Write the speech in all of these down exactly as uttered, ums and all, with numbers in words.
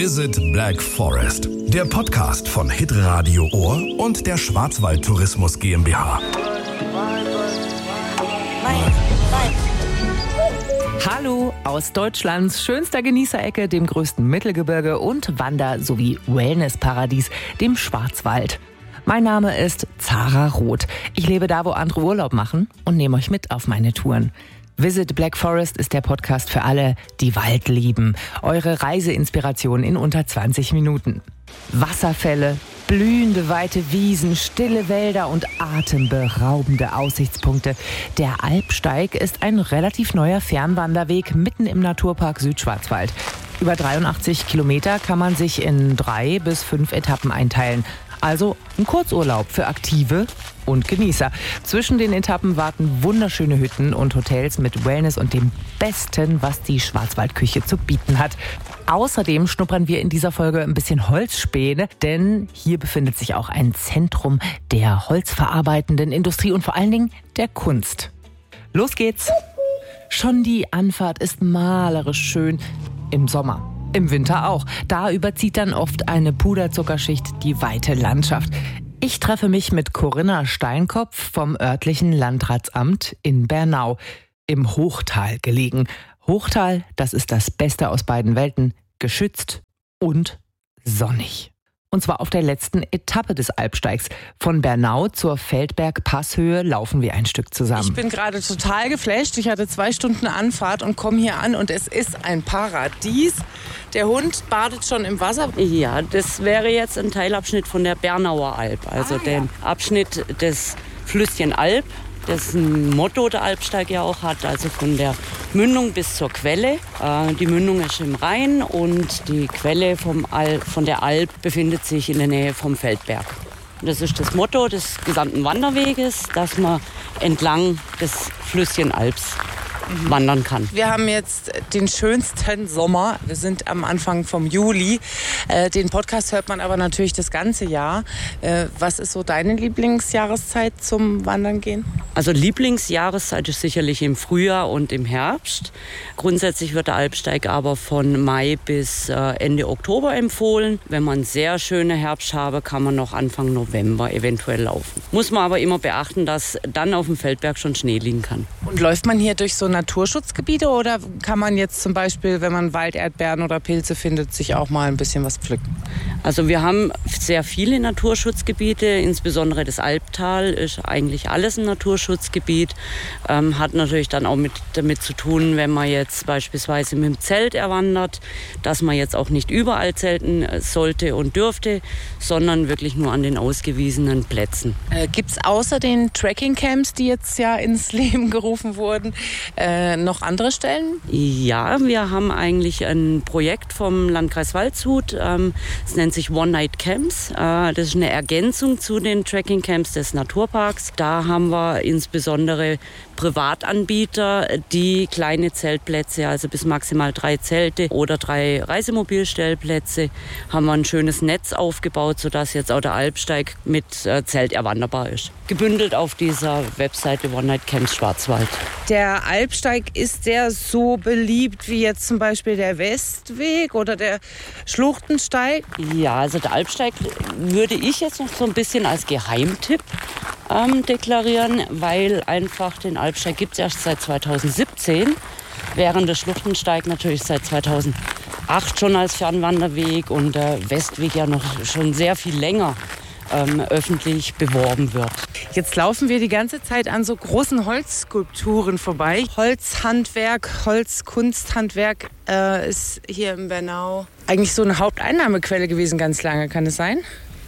Visit Black Forest, der Podcast von Hitradio Ohr und der Schwarzwald Tourismus GmbH. Hallo aus Deutschlands schönster Genießerecke, dem größten Mittelgebirge und Wander- sowie Wellnessparadies, dem Schwarzwald. Mein Name ist Zara Roth. Ich lebe da, wo andere Urlaub machen und nehme euch mit auf meine Touren. Visit Black Forest ist der Podcast für alle, die Wald lieben. Eure Reiseinspiration in unter zwanzig Minuten. Wasserfälle, blühende weite Wiesen, stille Wälder und atemberaubende Aussichtspunkte. Der Alpsteig ist ein relativ neuer Fernwanderweg mitten im Naturpark Südschwarzwald. Über dreiundachtzig Kilometer kann man sich in drei bis fünf Etappen einteilen. Also ein Kurzurlaub für Aktive und Genießer. Zwischen den Etappen warten wunderschöne Hütten und Hotels mit Wellness und dem Besten, was die Schwarzwaldküche zu bieten hat. Außerdem schnuppern wir in dieser Folge ein bisschen Holzspäne, denn hier befindet sich auch ein Zentrum der holzverarbeitenden Industrie und vor allen Dingen der Kunst. Los geht's! Schon die Anfahrt ist malerisch schön im Sommer. Im Winter auch. Da überzieht dann oft eine Puderzuckerschicht die weite Landschaft. Ich treffe mich mit Corinna Steinkopf vom örtlichen Landratsamt in Bernau, im Hochtal gelegen. Hochtal, das ist das Beste aus beiden Welten, geschützt und sonnig. Und zwar auf der letzten Etappe des Alpsteigs. Von Bernau zur Feldberg-Passhöhe laufen wir ein Stück zusammen. Ich bin gerade total geflasht. Ich hatte zwei Stunden Anfahrt und komme hier an und es ist ein Paradies. Der Hund badet schon im Wasser. Ja, das wäre jetzt ein Teilabschnitt von der Bernauer Alp. Also ah, den ja. Abschnitt des Flüsschen Alp. Das ist ein Motto, der Alpsteig ja auch hat, also von der Mündung bis zur Quelle. Äh, die Mündung ist im Rhein und die Quelle vom Al- von der Alp befindet sich in der Nähe vom Feldberg. Und das ist das Motto des gesamten Wanderweges, dass man entlang des Flüsschen Alps wandern kann. Wir haben jetzt den schönsten Sommer. Wir sind am Anfang vom Juli. Äh, den Podcast hört man aber natürlich das ganze Jahr. Äh, was ist so deine Lieblingsjahreszeit zum Wandern gehen? Also Lieblingsjahreszeit ist sicherlich im Frühjahr und im Herbst. Grundsätzlich wird der Alpsteig aber von Mai bis äh, Ende Oktober empfohlen. Wenn man sehr schöne Herbst habe, kann man noch Anfang November eventuell laufen. Muss man aber immer beachten, dass dann auf dem Feldberg schon Schnee liegen kann. Und läuft man hier durch so Naturschutzgebiete oder kann man jetzt zum Beispiel, wenn man Walderdbeeren oder Pilze findet, sich auch mal ein bisschen was pflücken? Also wir haben sehr viele Naturschutzgebiete, insbesondere das Alptal ist eigentlich alles ein Naturschutzgebiet. Ähm, hat natürlich dann auch mit, damit zu tun, wenn man jetzt beispielsweise mit dem Zelt erwandert, dass man jetzt auch nicht überall zelten sollte und dürfte, sondern wirklich nur an den ausgewiesenen Plätzen. Äh, Gibt es außer den Trekking-Camps, die jetzt ja ins Leben gerufen wurden, äh, noch andere Stellen? Ja, wir haben eigentlich ein Projekt vom Landkreis Waldshut. Ähm, es nennt sich One Night Camps. Äh, das ist eine Ergänzung zu den Trekking Camps des Naturparks. Da haben wir insbesondere Privatanbieter, die kleine Zeltplätze, also bis maximal drei Zelte oder drei Reisemobilstellplätze, haben wir ein schönes Netz aufgebaut, sodass jetzt auch der Alpsteig mit äh, Zelt erwanderbar ist. Gebündelt auf dieser Webseite One Night Camps Schwarzwald. Der Alpsteig, ist der so beliebt wie jetzt zum Beispiel der Westweg oder der Schluchtensteig? Ja, also der Alpsteig würde ich jetzt noch so ein bisschen als Geheimtipp ähm, deklarieren, weil einfach den Alpsteig gibt es erst seit zweitausendsiebzehn, während der Schluchtensteig natürlich seit zweitausendacht schon als Fernwanderweg und der Westweg ja noch schon sehr viel länger ähm, öffentlich beworben wird. Jetzt laufen wir die ganze Zeit an so großen Holzskulpturen vorbei. Holzhandwerk, Holzkunsthandwerk äh, ist hier in Bernau eigentlich so eine Haupteinnahmequelle gewesen ganz lange. Kann es sein?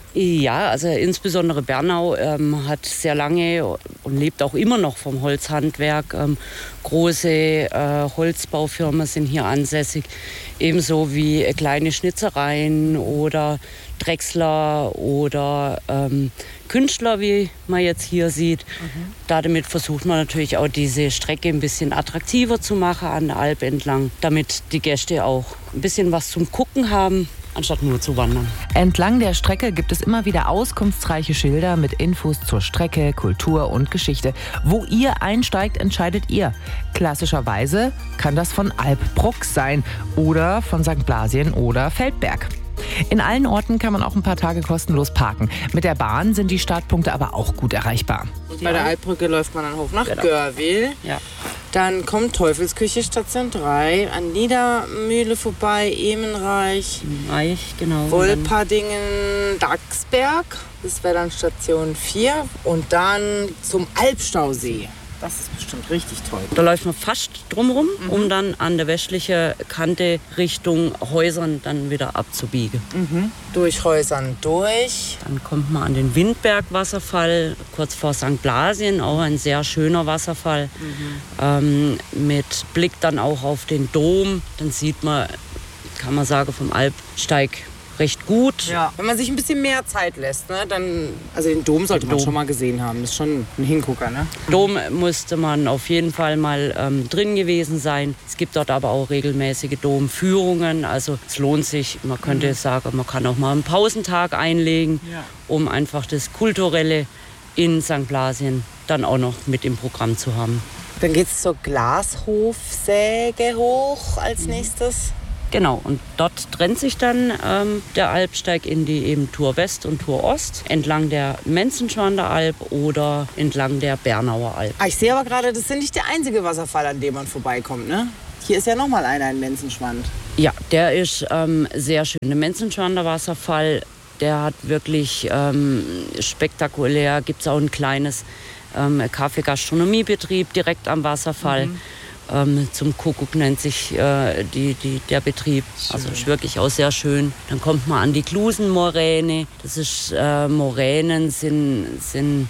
Ja, also insbesondere Bernau ähm, hat sehr lange und lebt auch immer noch vom Holzhandwerk. Ähm, große äh, Holzbaufirmen sind hier ansässig, ebenso wie äh, kleine Schnitzereien oder Drechsler oder ähm, Künstler, wie man jetzt hier sieht. Mhm. Damit versucht man natürlich auch diese Strecke ein bisschen attraktiver zu machen an der Alp entlang, damit die Gäste auch ein bisschen was zum Gucken haben anstatt nur zu wandern. Entlang der Strecke gibt es immer wieder auskunftsreiche Schilder mit Infos zur Strecke, Kultur und Geschichte. Wo ihr einsteigt, entscheidet ihr. Klassischerweise kann das von Alpbruck sein oder von Sankt Blasien oder Feldberg. In allen Orten kann man auch ein paar Tage kostenlos parken. Mit der Bahn sind die Startpunkte aber auch gut erreichbar. Bei der Alpbrücke läuft man dann hoch nach Genau. Görwil. Ja. Dann kommt Teufelsküche Station drei, an Niedermühle vorbei, Emenreich, Reich, genau. Wolperdingen, Dachsberg. Das wäre dann Station vier. Und dann zum Alpstausee. Das ist bestimmt richtig toll. Da läuft man fast drumherum, mhm. um dann an der westlichen Kante Richtung Häusern dann wieder abzubiegen. Mhm. Durch Häusern durch. Dann kommt man an den Windberg-Wasserfall, kurz vor Sankt Blasien, auch ein sehr schöner Wasserfall. Mhm. Ähm, mit Blick dann auch auf den Dom. Dann sieht man, kann man sagen, vom Alpsteig recht gut. Ja. Wenn man sich ein bisschen mehr Zeit lässt, ne, dann, also den Dom sollte man Dom. schon mal gesehen haben. Das ist schon ein Hingucker, ne? Dom musste man auf jeden Fall mal ähm, drin gewesen sein. Es gibt dort aber auch regelmäßige Domführungen. Also es lohnt sich. Man könnte mhm. sagen, man kann auch mal einen Pausentag einlegen, ja. um einfach das Kulturelle in Sankt Blasien dann auch noch mit im Programm zu haben. Dann geht es zur Glashofsäge hoch als nächstes. Genau, und dort trennt sich dann ähm, der Alpsteig in die eben Tour West und Tour Ost, entlang der Menzenschwander Alb oder entlang der Bernauer Alb. Ah, ich sehe aber gerade, das ist nicht der einzige Wasserfall, an dem man vorbeikommt, ne? Hier ist ja noch mal einer in Menzenschwand. Ja, der ist ähm, sehr schön. Der Menzenschwander Wasserfall, der hat wirklich ähm, spektakulär, gibt es auch ein kleines ähm, Kaffee-Gastronomiebetrieb direkt am Wasserfall. Mhm. Ähm, zum Kuckuck nennt sich äh, die, die, der Betrieb. Schön. Also ist wirklich auch sehr schön. Dann kommt man an die Klusenmoräne. Das ist, äh, Moränen sind, sind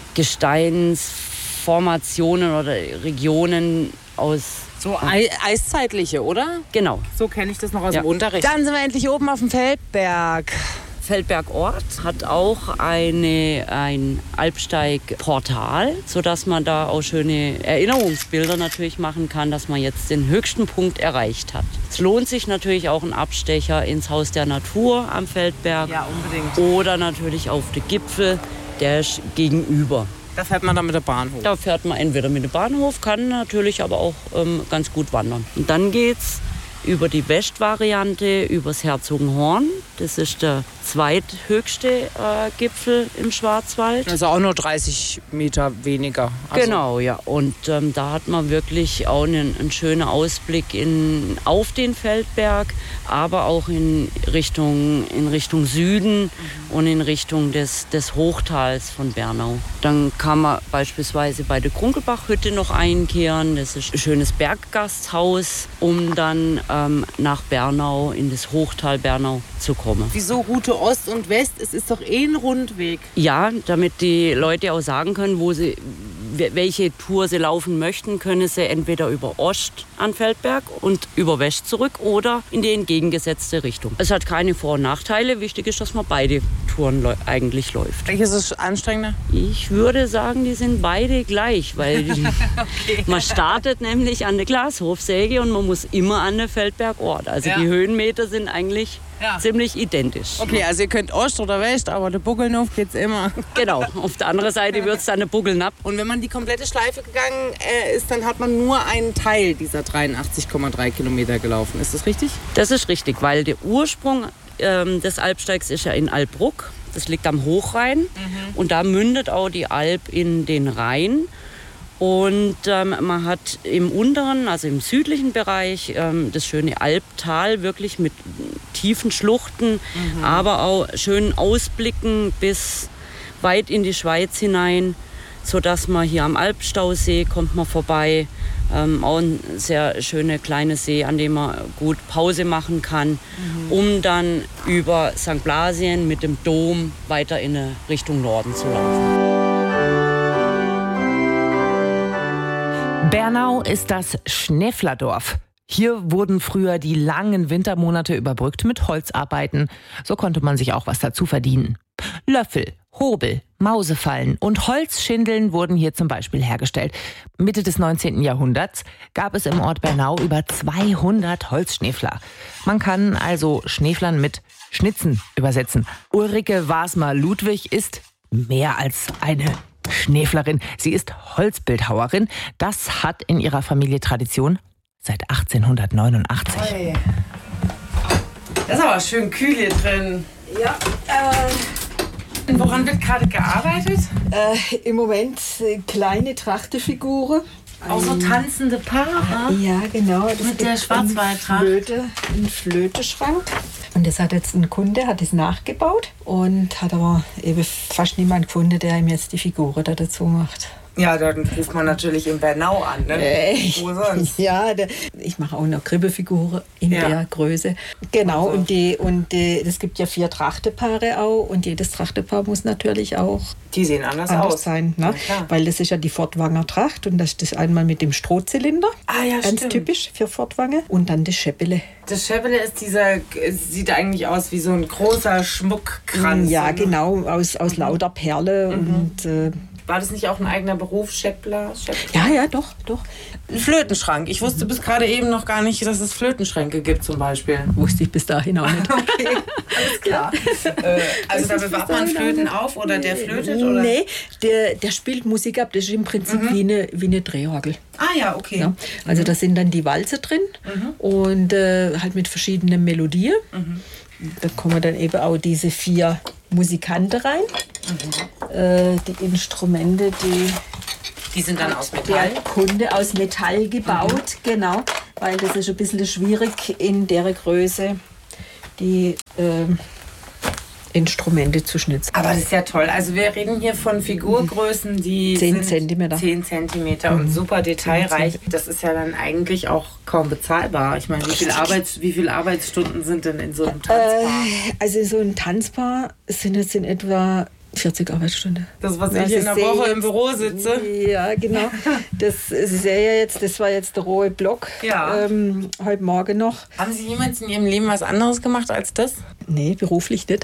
Gesteinsformationen oder Regionen aus... So ei- eiszeitliche, oder? Genau. So kenne ich das noch aus Ja. dem Unterricht. Dann sind wir endlich oben auf dem Feldberg. Feldberg-Ort hat auch eine, ein Alpsteig-Portal, sodass man da auch schöne Erinnerungsbilder natürlich machen kann, dass man jetzt den höchsten Punkt erreicht hat. Es lohnt sich natürlich auch ein Abstecher ins Haus der Natur am Feldberg. Ja, unbedingt. Oder natürlich auf den Gipfel, der ist gegenüber. Da fährt man dann mit der Bahn hoch. Da fährt man entweder mit dem Bahnhof, kann natürlich aber auch ähm, ganz gut wandern. Und dann geht's über die Westvariante, übers Herzogenhorn. Das ist der zweithöchste äh, Gipfel im Schwarzwald. Also auch nur dreißig Meter weniger. Also Genau, ja. Und ähm, da hat man wirklich auch einen, einen schönen Ausblick in, auf den Feldberg, aber auch in Richtung, in Richtung Süden mhm. und in Richtung des, des Hochtals von Bernau. Dann kann man beispielsweise bei der Krunkelbachhütte noch einkehren. Das ist ein schönes Berggasthaus, um dann ähm, nach Bernau, in das Hochtal Bernau zu kommen. Wieso Route Ost und West? Es ist doch eh ein Rundweg. Ja, damit die Leute auch sagen können, wo sie, welche Tour sie laufen möchten, können sie entweder über Ost an Feldberg und über West zurück oder in die entgegengesetzte Richtung. Es hat keine Vor- und Nachteile. Wichtig ist, dass man beide Touren le- eigentlich läuft. Welches ist anstrengender? Ich würde sagen, die sind beide gleich, weil die, Okay. man startet nämlich an der Glashofsäge und man muss immer an der Feldbergort. Also Ja. die Höhenmeter sind eigentlich Ja. ziemlich identisch. Okay, also ihr könnt Ost oder West, aber der Buckelnhof geht's immer. Genau, auf der anderen Seite wird es dann der Buckel ab. Und wenn man die komplette Schleife gegangen äh, ist, dann hat man nur einen Teil dieser dreiundachtzig Komma drei Kilometer gelaufen. Ist das richtig? Das ist richtig, weil der Ursprung ähm, des Alpsteigs ist ja in Alpbruck. Das liegt am Hochrhein. Mhm. Und da mündet auch die Alp in den Rhein. Und ähm, man hat im unteren, also im südlichen Bereich, ähm, das schöne Alptal, wirklich mit tiefen Schluchten, mhm. aber auch schönen Ausblicken bis weit in die Schweiz hinein, sodass man hier am Alpstausee kommt man vorbei. Ähm, auch ein sehr schöner kleiner See, an dem man gut Pause machen kann, mhm. um dann über Sankt Blasien mit dem Dom weiter in Richtung Norden zu laufen. Bernau ist das Schnäfflerdorf. Hier wurden früher die langen Wintermonate überbrückt mit Holzarbeiten. So konnte man sich auch was dazu verdienen. Löffel, Hobel, Mausefallen und Holzschindeln wurden hier zum Beispiel hergestellt. Mitte des neunzehnten Jahrhunderts gab es im Ort Bernau über zweihundert Holzschnefler. Man kann also Schneeflern mit Schnitzen übersetzen. Ulrike Wasmer-Ludwig ist mehr als eine Schneeflerin. Sie ist Holzbildhauerin. Das hat in ihrer Familie Tradition seit achtzehnhundertneunundachtzig. Hey. Das ist aber schön kühl hier drin. Ja, äh, Woran wird gerade gearbeitet? äh, im Moment äh, kleine Trachtenfiguren. Auch so tanzende Paare. Ja, genau. Das Mit der gibt Schwarzwaldtracht. einen Flöte, einen Flöteschrank. Und das hat jetzt ein Kunde, hat es nachgebaut und hat aber eben fast niemand gefunden, der ihm jetzt die Figuren da dazu macht. Ja, dann ruft man natürlich in Bernau an, ne? Äh, Wo sonst? Ja, der, ich mache auch noch Kribbelfiguren in Ja. der Größe. Genau, Also. und die und die, es gibt ja vier Trachtenpaare auch und jedes Trachtenpaar muss natürlich auch Die sehen anders, anders aus. sein, ne? Ja, klar. Weil das ist ja die Fortwanger Tracht und das ist das einmal mit dem Strohzylinder, Ah, ja, ganz stimmt. typisch für Fortwange, und dann das Schäppele. Das Schäppele ist dieser, es sieht eigentlich aus wie so ein großer Schmuckkranz. Ja, ne? genau, aus, aus lauter Perle und äh, War das nicht auch ein eigener Beruf, Schäppler? Schäppler? ja, ja, doch, doch. Ein Flötenschrank. Ich wusste bis gerade eben noch gar nicht, dass es Flötenschränke gibt zum Beispiel. Wusste ich bis dahin auch nicht. Okay, alles klar. äh, also da bewahrt man Flöten auf oder der flötet? Oder? Nee, der, der spielt Musik ab. Das ist im Prinzip wie, eine, wie eine Drehorgel. Ah ja, okay. Ja. Also da sind dann die Walze drin und äh, halt mit verschiedenen Melodien. Da kommen dann eben auch diese vier Musikanten rein. Äh, die Instrumente, die Die sind dann aus Metall? der Kunde aus Metall gebaut, genau. Weil das ist ein bisschen schwierig in der Größe, die ähm, Instrumente zu schnitzen. Aber das ist ja toll. Also wir reden hier von Figurgrößen, die Zehn sind Zentimeter. zehn Zentimeter und super detailreich. Das ist ja dann eigentlich auch kaum bezahlbar. Ich meine, wie viel, Arbeits, wie viele Arbeitsstunden sind denn in so einem Tanzpaar? Äh, also so ein Tanzpaar sind jetzt in etwa vierzig Arbeitsstunden. Das, was Das ich in der sehe Woche jetzt- im Büro sitze. Ja, genau. Das ist ja jetzt, das war jetzt der rohe Block. Ja. Ähm, heute Morgen noch. Haben Sie jemals in Ihrem Leben was anderes gemacht als das? Nee, beruflich nicht.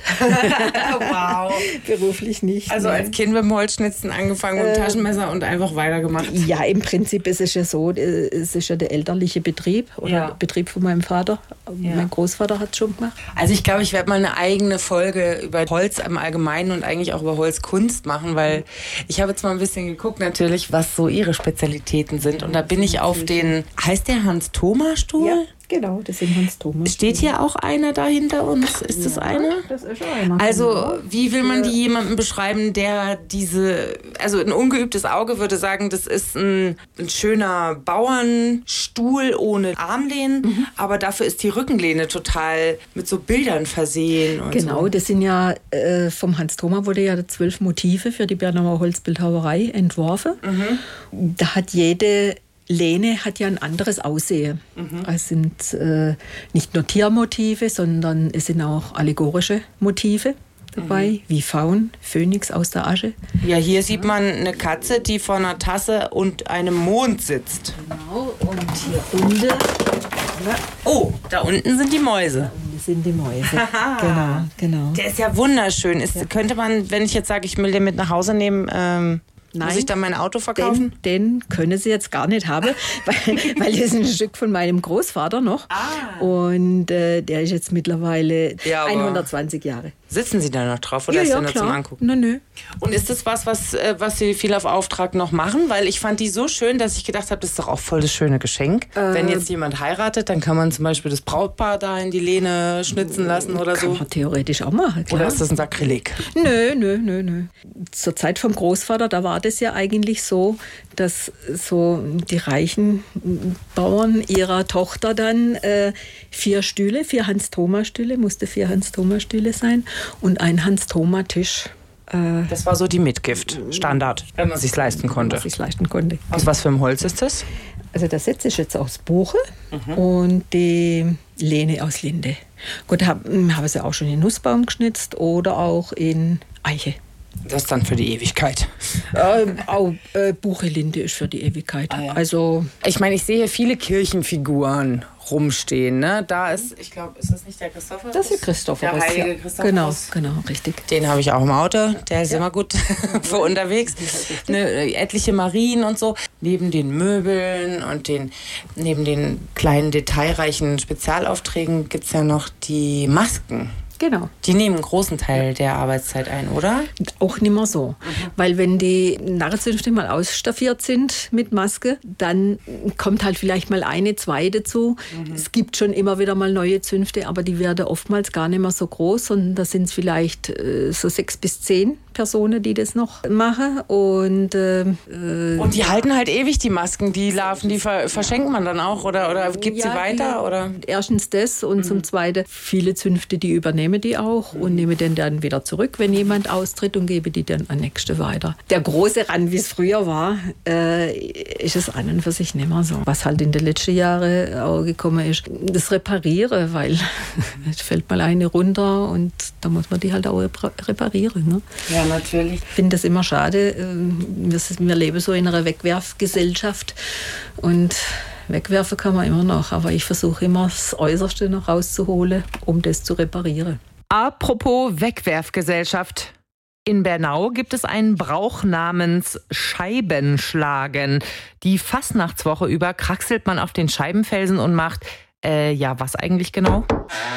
Wow. beruflich nicht. Also nee. als Kind mit dem Holzschnitzen angefangen und Taschenmesser und einfach weitergemacht. Ja, im Prinzip ist es ja so, äh, es ist ja der elterliche Betrieb oder Ja. der Betrieb von meinem Vater. Ja. Mein Großvater hat es schon gemacht. Also ich glaube, ich werde mal eine eigene Folge über Holz im Allgemeinen und eigentlich auch über Holzkunst machen, weil ich habe jetzt mal ein bisschen geguckt natürlich, was so ihre Spezialitäten sind. Und da bin ich auf den, heißt der Hans-Thoma-Stuhl? Ja, genau, das sind Hans Thomas. Steht hier auch einer da hinter uns? Ist das einer? Das ist einer. Also, genau. wie will man die jemandem beschreiben, der diese, also ein ungeübtes Auge würde sagen, das ist ein, ein schöner Bauernstuhl ohne Armlehnen, Mhm. aber dafür ist die Rückenlehne total mit so Bildern versehen. Und Genau, so. das sind ja, äh, vom Hans Thoma wurde ja zwölf Motive für die Bernauer Holzbildhauerei entworfen. Da hat jede Lehne hat ja ein anderes Aussehen. Es sind äh, nicht nur Tiermotive, sondern es sind auch allegorische Motive dabei, wie Faun, Phönix aus der Asche. Ja, hier sieht man eine Katze, die vor einer Tasse und einem Mond sitzt. Genau, und hier unten Oh, da unten sind die Mäuse. sind die Mäuse. Genau, genau. Der ist ja wunderschön. Ist, Könnte man, wenn ich jetzt sage, ich will den mit nach Hause nehmen, ähm, muss Nein. ich dann mein Auto verkaufen? Den, den können sie jetzt gar nicht haben, weil, weil das ist ein Stück von meinem Großvater noch. Ah. Und äh, der ist jetzt mittlerweile Ja, aber- hundertzwanzig Jahre. Sitzen Sie da noch drauf oder ist der nur zum Angucken? Na, nö. Und ist das was, was, äh, was Sie viel auf Auftrag noch machen? Weil ich fand die so schön, dass ich gedacht habe, das ist doch auch voll das schöne Geschenk. Wenn jetzt jemand heiratet, dann kann man zum Beispiel das Brautpaar da in die Lehne schnitzen lassen oder Kann so. man theoretisch auch machen, klar. Oder ist das ein Sakrileg? Nö, nö, nö, nö. Zur Zeit vom Großvater, da war das ja eigentlich so, dass so die reichen Bauern ihrer Tochter dann äh, vier Stühle, vier Hans-Thoma-Stühle, musste vier Hans-Thoma-Stühle sein und ein Hans-Thoma-Tisch, äh, Das war so die Mitgift, Standard, wenn man sich leisten konnte. was ich leisten konnte. Aus was für einem Holz ist das? Also das setze ich jetzt aus Buche und die Lehne aus Linde. Gut, habe hab ich ja auch schon in Nussbaum geschnitzt oder auch in Eiche. Das dann für die Ewigkeit. Ähm, auch äh, Buche Linde ist für die Ewigkeit. Ah, ja. Also Ich meine, ich sehe hier viele Kirchenfiguren rumstehen. Ne? Da ist, ich glaube, ist das nicht der Christophorus? Das ist Christophorus. Der heilige ja. Christophorus. Genau, genau, richtig. Den habe ich auch im Auto. Der ist ja. immer gut für unterwegs. Ne, etliche Marien und so. Neben den Möbeln und den, neben den kleinen detailreichen Spezialaufträgen gibt es ja noch die Masken. Genau. Die nehmen einen großen Teil der Arbeitszeit ein, oder? Auch nicht mehr so. Mhm. Weil wenn die Narrenzünfte mal ausstaffiert sind mit Maske, dann kommt halt vielleicht mal eine, zwei dazu. Mhm. Es gibt schon immer wieder mal neue Zünfte, aber die werden oftmals gar nicht mehr so groß, sondern da sind es vielleicht äh, so sechs bis zehn Personen, die das noch machen. Und, äh, und die halten halt ewig, die Masken, die Larven, die ver- verschenkt man dann auch oder, oder gibt ja, sie weiter? Die, oder? Erstens das und mhm. zum Zweiten, viele Zünfte, die übernehmen die auch und nehmen den dann wieder zurück, wenn jemand austritt und gebe die dann an Nächste weiter. Der große Rand, wie es früher war, äh, ist es an und für sich nicht mehr so. Was halt in den letzten Jahren auch gekommen ist, das Reparieren, weil es fällt mal eine runter und da muss man die halt auch reparieren. Ne? Ja, natürlich. Ich finde das immer schade. Wir, wir leben so in einer Wegwerfgesellschaft und wegwerfen kann man immer noch, aber ich versuche immer das Äußerste noch rauszuholen, um das zu reparieren. Apropos Wegwerfgesellschaft. In Bernau gibt es einen Brauch namens Scheibenschlagen. Die Fastnachtswoche über kraxelt man auf den Scheibenfelsen und macht, äh, ja, was eigentlich genau?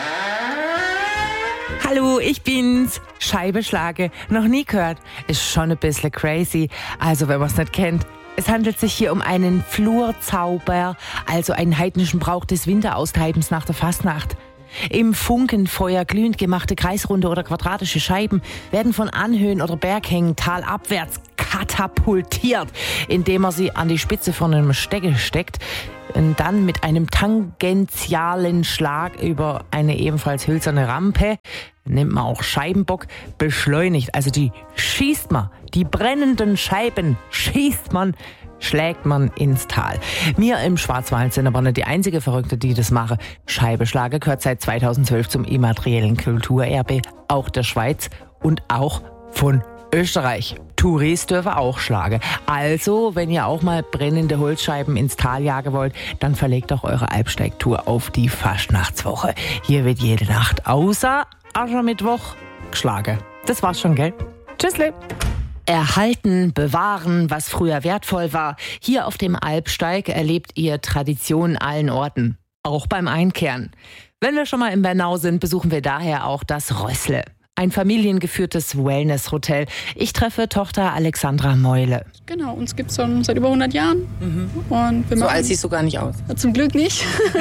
Hallo, ich bin's. Scheibe schlage. Noch nie gehört. Ist schon ein bisschen crazy. Also, wenn man es nicht kennt. Es handelt sich hier um einen Flurzauber, also einen heidnischen Brauch des Winteraustreibens nach der Fastnacht. Im Funkenfeuer glühend gemachte kreisrunde oder quadratische Scheiben werden von Anhöhen oder Berghängen talabwärts katapultiert, indem man sie an die Spitze von einem Stecker steckt und dann mit einem tangentialen Schlag über eine ebenfalls hölzerne Rampe, nennt man auch Scheibenbock, beschleunigt. Also die schießt man, die brennenden Scheiben schießt man, schlägt man ins Tal. Wir im Schwarzwald sind aber nicht die einzige Verrückte, die das machen. Scheibenschlagen gehört seit zweitausendzwölf zum immateriellen Kulturerbe auch der Schweiz und auch von Österreich. Touris dürfen auch schlagen. Also, wenn ihr auch mal brennende Holzscheiben ins Tal jagen wollt, dann verlegt doch eure Alpsteigtour auf die Fastnachtswoche. Hier wird jede Nacht außer Aschermittwoch geschlagen. Das war's schon, gell? Tschüssle! Erhalten, bewahren, was früher wertvoll war. Hier auf dem Alpsteig erlebt ihr Tradition allen Orten. Auch beim Einkehren. Wenn wir schon mal in Bernau sind, besuchen wir daher auch das Rössle. Ein familiengeführtes Wellness-Hotel. Ich treffe Tochter Alexandra Meule. Genau, uns gibt es schon seit über hundert Jahren. Mhm. Und wir so machen, alt siehst du gar nicht aus. Zum Glück nicht.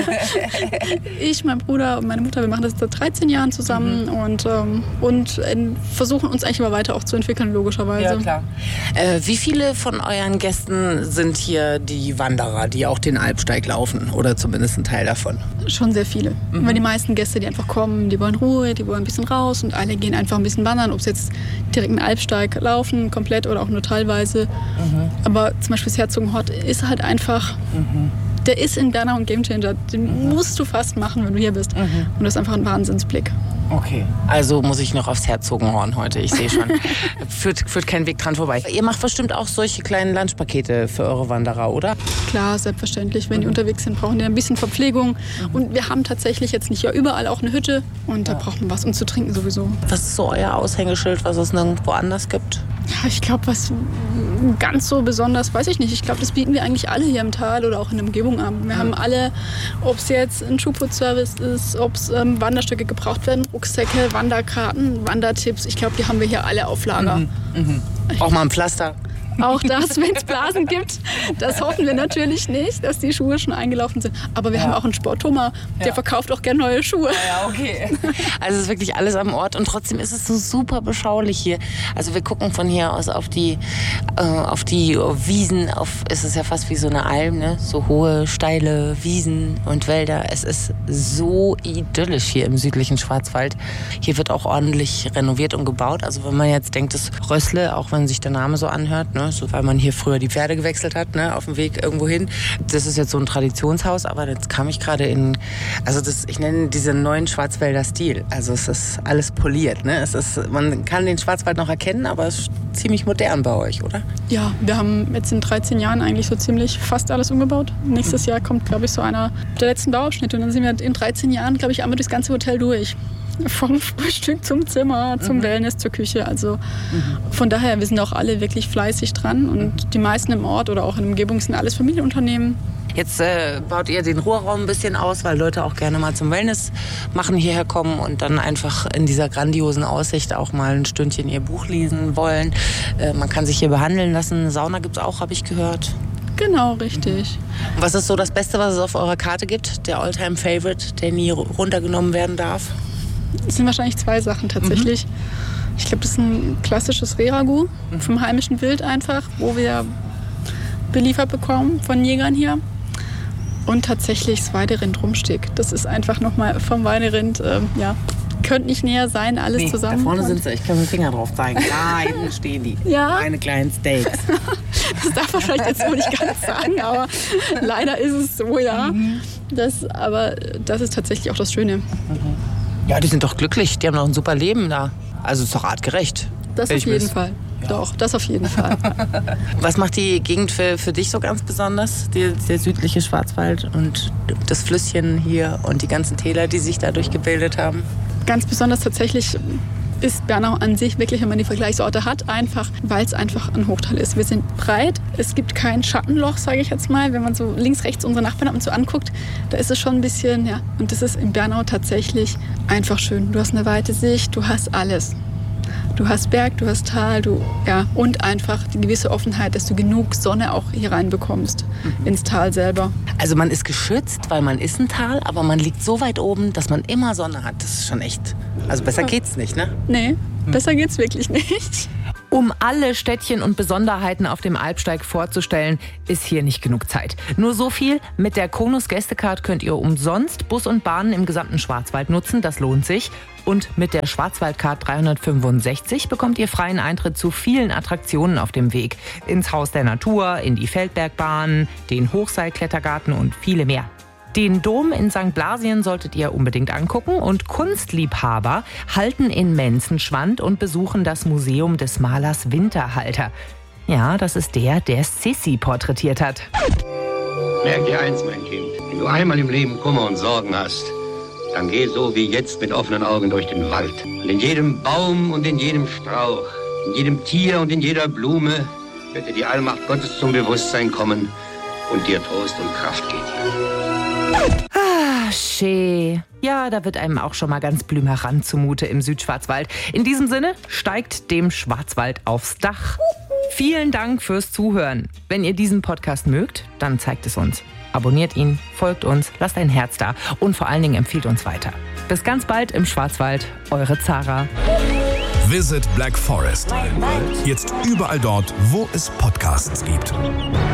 Ich, mein Bruder und meine Mutter, wir machen das seit dreizehn Jahren zusammen. Mhm. und, ähm, und äh, versuchen uns eigentlich immer weiter auch zu entwickeln, logischerweise. Ja, klar. Äh, wie viele von euren Gästen sind hier die Wanderer, die auch den Alpsteig laufen? Oder zumindest ein Teil davon? Schon sehr viele. Mhm. Weil die meisten Gäste, die einfach kommen, die wollen Ruhe, die wollen ein bisschen raus und alle gehen einfach ein bisschen wandern, ob es jetzt direkt einen Alpsteig laufen, komplett oder auch nur teilweise. Mhm. Aber zum Beispiel das Herzogenhort ist halt einfach, mhm. der ist in Bernau ein Gamechanger. Den mhm. musst du fast machen, wenn du hier bist. Mhm. Und das ist einfach ein Wahnsinnsblick. Okay, also muss ich noch aufs Herzogenhorn heute, ich sehe schon. führt, führt kein Weg dran vorbei. Ihr macht bestimmt auch solche kleinen Lunchpakete für eure Wanderer, oder? Klar, selbstverständlich. Wenn mhm. die unterwegs sind, brauchen die ein bisschen Verpflegung. Mhm. Und wir haben tatsächlich jetzt nicht ja überall auch eine Hütte. Und da ja. braucht man was und zu trinken sowieso. Was ist so euer Aushängeschild, was es nirgendwo anders gibt? Ja, ich glaube, was ganz so besonders, weiß ich nicht. Ich glaube, das bieten wir eigentlich alle hier im Tal oder auch in der Umgebung an. Wir mhm. haben alle, ob es jetzt ein Schuhputzservice ist, ob es ähm, Wanderstücke gebraucht werden, Rucksäcke, Wanderkarten, Wandertipps. Ich glaube, die haben wir hier alle auf Lager. Mhm. Mhm. Auch mal ein Pflaster. Auch das, wenn es Blasen gibt, das hoffen wir natürlich nicht, dass die Schuhe schon eingelaufen sind. Aber wir ja. haben auch einen Sportoma, der ja. verkauft auch gerne neue Schuhe. Ja, okay. Also es ist wirklich alles am Ort und trotzdem ist es so super beschaulich hier. Also wir gucken von hier aus auf die, äh, auf die Wiesen, auf, es ist ja fast wie so eine Alm, ne? So hohe, steile Wiesen und Wälder. Es ist so idyllisch hier im südlichen Schwarzwald. Hier wird auch ordentlich renoviert und gebaut. Also wenn man jetzt denkt, das Rössle, auch wenn sich der Name so anhört, ne? ne? So, weil man hier früher die Pferde gewechselt hat, ne? Auf dem Weg irgendwo hin. Das ist jetzt so ein Traditionshaus, aber jetzt kam ich gerade in, also das, ich nenne diesen neuen Schwarzwälder Stil. Also es ist alles poliert, ne? Es ist, man kann den Schwarzwald noch erkennen, aber es ist ziemlich modern bei euch, oder? Ja, wir haben jetzt in dreizehn Jahren eigentlich so ziemlich fast alles umgebaut. Nächstes Jahr kommt, glaube ich, so einer der letzten Bauabschnitte und dann sind wir in dreizehn Jahren, glaube ich, einmal durchs ganze Hotel durch. Vom Frühstück zum Zimmer, zum mhm. Wellness, zur Küche. Also mhm. von daher, wir sind auch alle wirklich fleißig dran und die meisten im Ort oder auch in der Umgebung sind alles Familienunternehmen. Jetzt äh, baut ihr den Ruheraum ein bisschen aus, weil Leute auch gerne mal zum Wellness machen hierher kommen und dann einfach in dieser grandiosen Aussicht auch mal ein Stündchen ihr Buch lesen wollen. Äh, man kann sich hier behandeln lassen. Sauna gibt's auch, habe ich gehört. Genau, richtig. Und was ist so das Beste, was es auf eurer Karte gibt? Der Alltime-Favorite, der nie runtergenommen werden darf? Das sind wahrscheinlich zwei Sachen tatsächlich. Mhm. Ich glaube, das ist ein klassisches Rehragout mhm. vom heimischen Wild einfach, wo wir beliefert bekommen von Jägern hier. Und tatsächlich das Weiderind-Rumsteak. Das ist einfach nochmal vom Weiderind, äh, ja, könnte nicht näher sein, alles nee, zusammen. Da vorne sind sie, ich kann mit dem Finger drauf zeigen. Da hinten stehen die, ja. meine kleinen Steaks. Das darf man vielleicht jetzt so nicht ganz sagen, aber leider ist es so, ja. Mhm. Das, aber das ist tatsächlich auch das Schöne. Mhm. Ja, die sind doch glücklich, die haben doch ein super Leben da. Also ist doch artgerecht. Das auf jeden Fall. Ja. Doch, das auf jeden Fall. Was macht die Gegend für, für dich so ganz besonders? Die, der südliche Schwarzwald und das Flüsschen hier und die ganzen Täler, die sich dadurch gebildet haben? Ganz besonders tatsächlich ist Bernau an sich wirklich, wenn man die Vergleichsorte hat, einfach, weil es einfach ein Hochtal ist. Wir sind breit, es gibt kein Schattenloch, sage ich jetzt mal. Wenn man so links, rechts unsere Nachbarn und so anguckt, da ist es schon ein bisschen, ja. Und das ist in Bernau tatsächlich einfach schön. Du hast eine weite Sicht, du hast alles. Du hast Berg, du hast Tal, du, ja, und einfach die gewisse Offenheit, dass du genug Sonne auch hier reinbekommst, mhm. ins Tal selber. Also man ist geschützt, weil man ist ein Tal, aber man liegt so weit oben, dass man immer Sonne hat. Das ist schon echt, also besser ja. geht's nicht, ne? Nee, mhm. besser geht's wirklich nicht. Um alle Städtchen und Besonderheiten auf dem Alpsteig vorzustellen, ist hier nicht genug Zeit. Nur so viel, mit der Konus Gästecard könnt ihr umsonst Bus und Bahnen im gesamten Schwarzwald nutzen, das lohnt sich. Und mit der Schwarzwaldcard dreihundertfünfundsechzig bekommt ihr freien Eintritt zu vielen Attraktionen auf dem Weg. Ins Haus der Natur, in die Feldbergbahn, den Hochseilklettergarten und viele mehr. Den Dom in Sankt Blasien solltet ihr unbedingt angucken und Kunstliebhaber halten in Menzenschwand und besuchen das Museum des Malers Winterhalter. Ja, das ist der, der Sissi porträtiert hat. Merk dir eins, mein Kind. Wenn du einmal im Leben Kummer und Sorgen hast, dann geh so wie jetzt mit offenen Augen durch den Wald. Und in jedem Baum und in jedem Strauch, in jedem Tier und in jeder Blume wird dir die Allmacht Gottes zum Bewusstsein kommen und dir Trost und Kraft geben. Ah, schön. Ja, da wird einem auch schon mal ganz blümerant zumute im Südschwarzwald. In diesem Sinne, steigt dem Schwarzwald aufs Dach. Vielen Dank fürs Zuhören. Wenn ihr diesen Podcast mögt, dann zeigt es uns. Abonniert ihn, folgt uns, lasst ein Herz da und vor allen Dingen empfiehlt uns weiter. Bis ganz bald im Schwarzwald, eure Zara. Visit Black Forest. Jetzt überall dort, wo es Podcasts gibt.